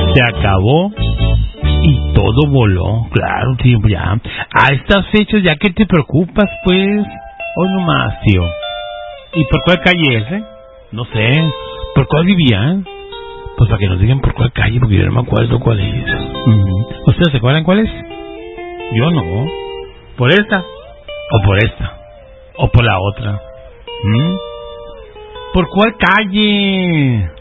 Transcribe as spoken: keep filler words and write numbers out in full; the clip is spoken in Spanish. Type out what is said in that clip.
Se acabó y todo voló, claro, tío, ya. A estas fechas, ya que te preocupas, pues, hoy nomás, tío. ¿Y por cuál calle es, eh? No sé, ¿por cuál vivían? Pues para que nos digan por cuál calle, porque yo no me acuerdo cuál es. Uh-huh. ¿Ustedes se acuerdan cuál es? Yo no. ¿Por esta? ¿O por esta? ¿O por la otra? ¿Mm? ¿Por cuál calle?